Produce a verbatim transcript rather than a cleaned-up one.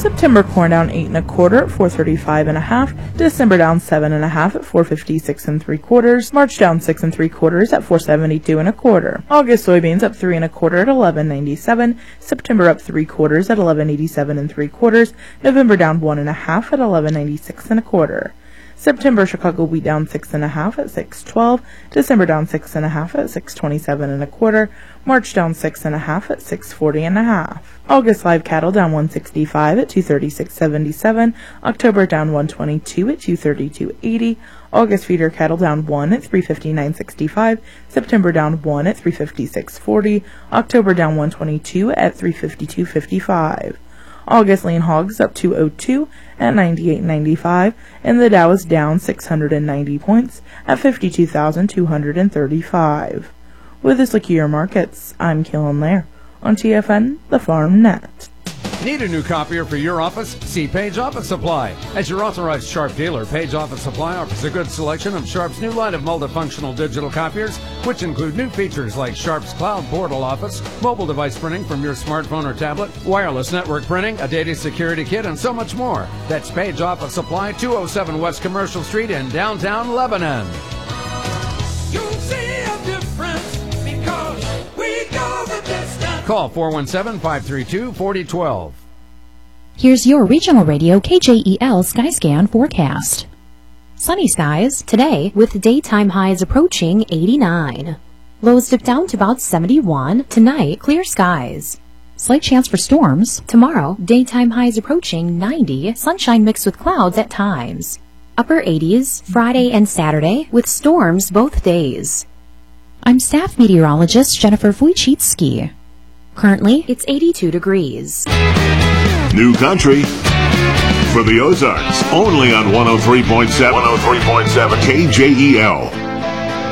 September corn down eight and a quarter at four thirty-five and a half. December down seven and a half at four fifty-six and three quarters. March down six and three quarters at four seventy-two and a quarter. August soybeans up three and a quarter at eleven ninety-seven. September up three quarters at eleven eighty-seven and three quarters. November down one and a half at eleven ninety-six and a quarter. September Chicago wheat down six and a half at six twelve. December down six and a half at six twenty-seven and a quarter. March down six and a half at six forty and a half. August live cattle down one sixty-five at two thirty-six seventy-seven. October down one twenty-two at two thirty-two eighty. August feeder cattle down one at three fifty-nine sixty-five. September down one at three fifty-six forty. October down one twenty-two at three fifty-two fifty-five. August lean hogs up two oh two at ninety-eight ninety-five, and the Dow is down six hundred ninety points at fifty-two thousand two hundred thirty-five. With this look at your markets, I'm Keelan Lair on T F N, the Farm Net. Need a new copier for your office? See Page Office Supply. As your authorized Sharp dealer, Page Office Supply offers a good selection of Sharp's new line of multifunctional digital copiers, which include new features like Sharp's Cloud Portal Office, mobile device printing from your smartphone or tablet, wireless network printing, a data security kit, and so much more. That's Page Office Supply, two oh seven West Commercial Street in downtown Lebanon. You'll see a difference because we go the distance. Call four one seven, five three two, four oh one two. Here's your regional radio K J E L Skyscan forecast. Sunny skies today with daytime highs approaching eighty-nine. Lows dip down to about seventy-one. Tonight, clear skies. Slight chance for storms. Tomorrow, daytime highs approaching ninety. Sunshine mixed with clouds at times. Upper eighties Friday and Saturday with storms both days. I'm staff meteorologist Jennifer Wojcicki. Currently, it's eighty-two degrees. New country for the Ozarks, only on one oh three point seven. one oh three point seven K J E L.